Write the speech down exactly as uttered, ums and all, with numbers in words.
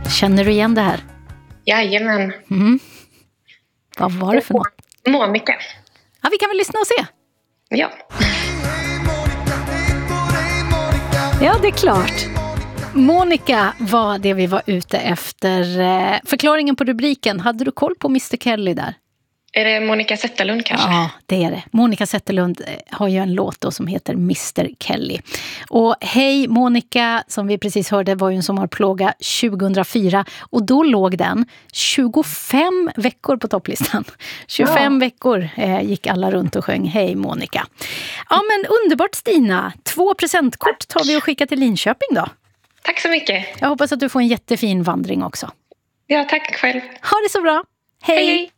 Känner du igen det här? Jajamän. Mm. Vad var det för något? Monica. Ja, vi kan väl lyssna och se. Ja. Ja, det är klart. Monica var det vi var ute efter. Förklaringen på rubriken, hade du koll på mister Kelly där? Är det Monica Zetterlund kanske? Ja, det är det. Monica Zetterlund har ju en låt då som heter mister Kelly. Och Hej Monica, som vi precis hörde, var ju en sommarplåga tjugohundrafyra. Och då låg den tjugofem veckor på topplistan. tjugofem ja. veckor eh, gick alla runt och sjöng Hej Monica. Ja, men underbart Stina. Två presentkort tar vi och skickar till Linköping då. Tack så mycket. Jag hoppas att du får en jättefin vandring också. Ja, tack själv. Ha det så bra. Hej! Hej, hej.